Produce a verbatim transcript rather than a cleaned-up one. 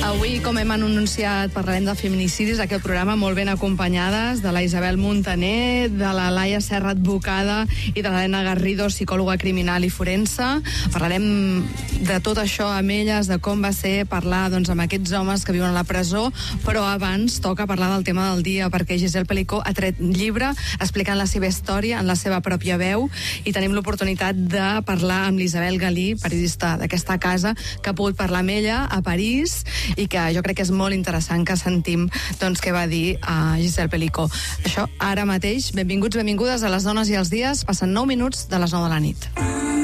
Avui, com hem anunciat, parlarem de feminicidis, aquest programa molt ben acompanyades de la Isabel Montaner, de la Laia Serra, advocada, i de l'Helena Garrido, psicòloga criminal i forense. Parlarem de tot això amb elles, de com va ser parlar doncs, amb aquests homes que viuen a la presó, però abans toca parlar del tema del dia, perquè Giselle Pelicó ha tret llibre explicant la seva història en la seva pròpia veu, i tenim l'oportunitat de parlar amb l'Isabel Galí, periodista d'aquesta casa, que ha pogut parlar amb ella a París, i que jo crec que és molt interessant que sentim doncs, què va dir a Giselle Pelicó. Això ara mateix. Benvinguts, benvingudes a Les Dones i els Dies. Passen nou minuts de les nou de la nit.